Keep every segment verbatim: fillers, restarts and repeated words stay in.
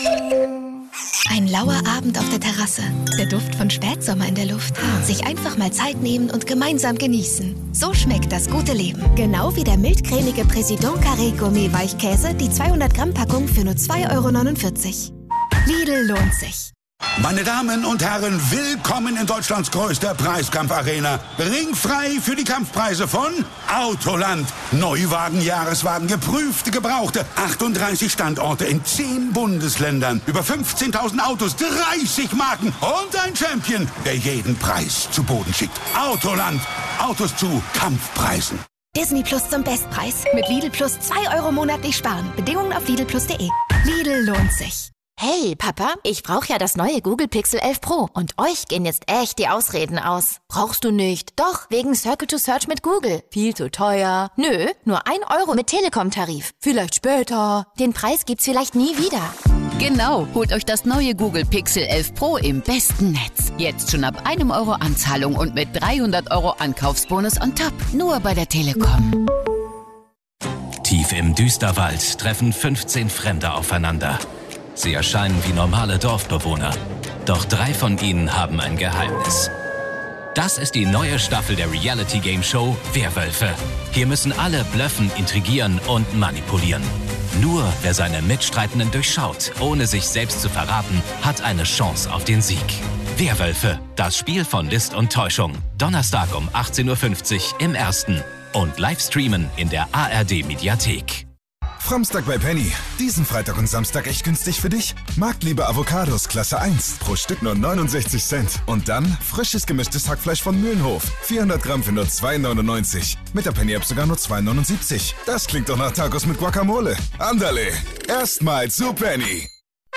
Ein lauer Abend auf der Terrasse. Der Duft von Spätsommer in der Luft. Sich einfach mal Zeit nehmen und gemeinsam genießen. So schmeckt das gute Leben. Genau wie der mildcremige Président Carré Gourmet Weichkäse, die zweihundert Gramm Packung für nur zwei Euro neunundvierzig. Lidl lohnt sich. Meine Damen und Herren, willkommen in Deutschlands größter Preiskampfarena. Ringfrei für die Kampfpreise von Autoland. Neuwagen, Jahreswagen, geprüfte, gebrauchte. achtunddreißig Standorte in zehn Bundesländern. Über fünfzehntausend Autos, dreißig Marken und ein Champion, der jeden Preis zu Boden schickt. Autoland. Autos zu Kampfpreisen. Disney Plus zum Bestpreis. Mit Lidl Plus zwei Euro monatlich sparen. Bedingungen auf lidl plus punkt de. Lidl lohnt sich. Hey, Papa, ich brauche ja das neue Google Pixel elf Pro und euch gehen jetzt echt die Ausreden aus. Brauchst du nicht? Doch, wegen Circle to Search mit Google. Viel zu teuer. Nö, nur ein Euro mit Telekom-Tarif. Vielleicht später. Den Preis gibt's vielleicht nie wieder. Genau, holt euch das neue Google Pixel elf Pro im besten Netz. Jetzt schon ab einem Euro Anzahlung und mit dreihundert Euro Ankaufsbonus on top. Nur bei der Telekom. Tief im Düsterwald treffen fünfzehn Fremde aufeinander. Sie erscheinen wie normale Dorfbewohner. Doch drei von ihnen haben ein Geheimnis. Das ist die neue Staffel der Reality-Game-Show Werwölfe. Hier müssen alle bluffen, intrigieren und manipulieren. Nur wer seine Mitstreitenden durchschaut, ohne sich selbst zu verraten, hat eine Chance auf den Sieg. Werwölfe, das Spiel von List und Täuschung. Donnerstag um achtzehn Uhr fünfzig im Ersten. Und Livestreamen in der A R D-Mediathek. Framstag bei Penny. Diesen Freitag und Samstag echt günstig für dich? Marktliebe Avocados Klasse eins. Pro Stück nur neunundsechzig Cent. Und dann frisches gemischtes Hackfleisch von Mühlenhof. vierhundert Gramm für nur zwei neunundneunzig. Mit der Penny-App sogar nur zwei neunundsiebzig. Das klingt doch nach Tacos mit Guacamole. Andale. Erstmal zu Penny.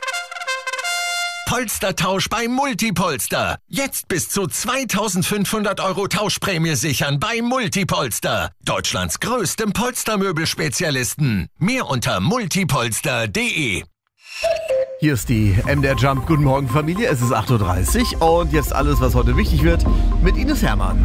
Polstertausch bei Multipolster. Jetzt bis zu zweitausendfünfhundert Euro Tauschprämie sichern bei Multipolster. Deutschlands größtem Polstermöbelspezialisten. Mehr unter multipolster punkt de. Hier ist die M D R Jump. Guten Morgen, Familie. Es ist acht Uhr dreißig und jetzt alles, was heute wichtig wird, mit Ines Hermann.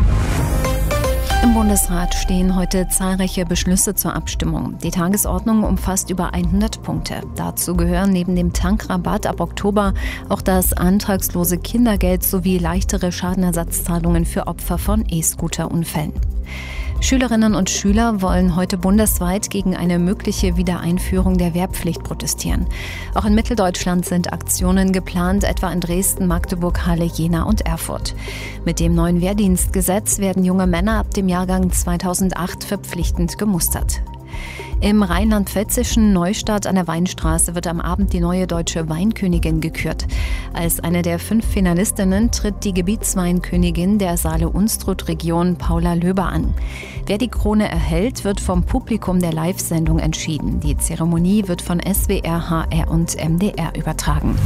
Im Bundesrat stehen heute zahlreiche Beschlüsse zur Abstimmung. Die Tagesordnung umfasst über hundert Punkte. Dazu gehören neben dem Tankrabatt ab Oktober auch das antragslose Kindergeld sowie leichtere Schadenersatzzahlungen für Opfer von E-Scooter-Unfällen. Schülerinnen und Schüler wollen heute bundesweit gegen eine mögliche Wiedereinführung der Wehrpflicht protestieren. Auch in Mitteldeutschland sind Aktionen geplant, etwa in Dresden, Magdeburg, Halle, Jena und Erfurt. Mit dem neuen Wehrdienstgesetz werden junge Männer ab dem Jahrgang zweitausendacht verpflichtend gemustert. Im rheinland-pfälzischen Neustadt an der Weinstraße wird am Abend die neue deutsche Weinkönigin gekürt. Als eine der fünf Finalistinnen tritt die Gebietsweinkönigin der Saale-Unstrut-Region Paula Löber an. Wer die Krone erhält, wird vom Publikum der Live-Sendung entschieden. Die Zeremonie wird von S W R, H R und M D R übertragen.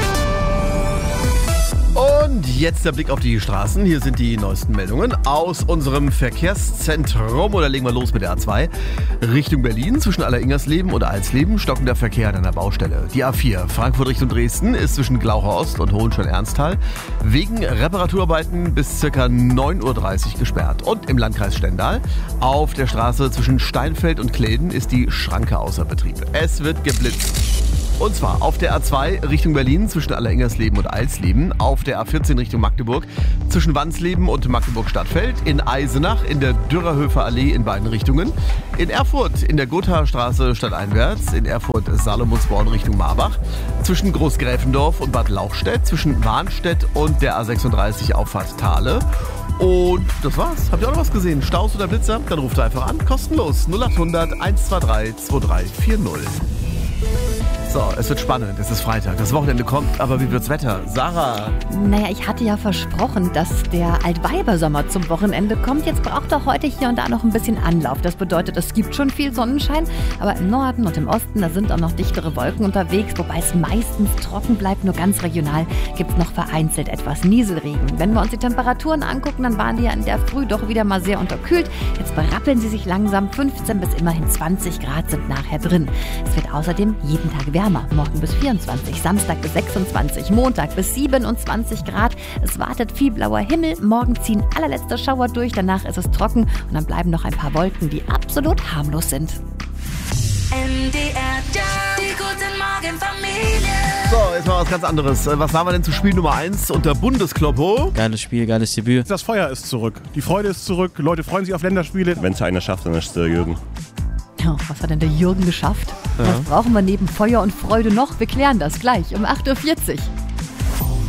Und jetzt der Blick auf die Straßen. Hier sind die neuesten Meldungen aus unserem Verkehrszentrum. Oder legen wir los mit der A zwei. Richtung Berlin zwischen Allersingersleben und Alsleben stockender Verkehr an einer Baustelle. Die A vier Frankfurt Richtung Dresden ist zwischen Glaucher Ost und Hohenstein-Ernsthal wegen Reparaturarbeiten bis ca. neun Uhr dreißig gesperrt. Und im Landkreis Stendal auf der Straße zwischen Steinfeld und Kleden ist die Schranke außer Betrieb. Es wird geblitzt. Und zwar auf der A zwei Richtung Berlin zwischen Allersingersleben und Alsleben, auf der A vierzehn Richtung Magdeburg zwischen Wansleben und Magdeburg-Stadtfeld, in Eisenach in der Dürerhöfer Allee in beiden Richtungen, in Erfurt in der Gothaer stadteinwärts, in Erfurt Salomonsborn Richtung Marbach, zwischen Großgräfendorf und Bad Lauchstädt, zwischen Warnstedt und der A sechsunddreißig Auffahrt Thale. Und das war's. Habt ihr auch noch was gesehen? Staus oder Blitzer? Dann ruft einfach an. Kostenlos. null achthundert eins zwei drei zwei drei vier null. So, es wird spannend. Es ist Freitag. Das Wochenende kommt, aber wie wird's Wetter? Sarah? Naja, ich hatte ja versprochen, dass der Altweibersommer zum Wochenende kommt. Jetzt braucht er heute hier und da noch ein bisschen Anlauf. Das bedeutet, es gibt schon viel Sonnenschein, aber im Norden und im Osten, da sind auch noch dichtere Wolken unterwegs, wobei es meistens trocken bleibt. Nur ganz regional gibt es noch vereinzelt etwas Nieselregen. Wenn wir uns die Temperaturen angucken, dann waren die ja in der Früh doch wieder mal sehr unterkühlt. Jetzt berappeln sie sich langsam. fünfzehn bis immerhin zwanzig Grad sind nachher drin. Es wird außerdem jeden Tag wärmer. Morgen bis vierundzwanzig, Samstag bis sechsundzwanzig, Montag bis siebenundzwanzig Grad. Es wartet viel blauer Himmel. Morgen ziehen allerletzte Schauer durch. Danach ist es trocken und dann bleiben noch ein paar Wolken, die absolut harmlos sind. M D R Jump, die guten Morgen Familie. So, was ganz anderes. Was sagen wir denn zu Spiel Nummer eins unter Bundeskloppo? Geiles Spiel, geiles Debüt. Das Feuer ist zurück. Die Freude ist zurück. Leute freuen sich auf Länderspiele. Wenn es einer schafft, dann ist es der Jürgen. Ja, was hat denn der Jürgen geschafft? Ja. Was brauchen wir neben Feuer und Freude noch? Wir klären das gleich um acht Uhr vierzig.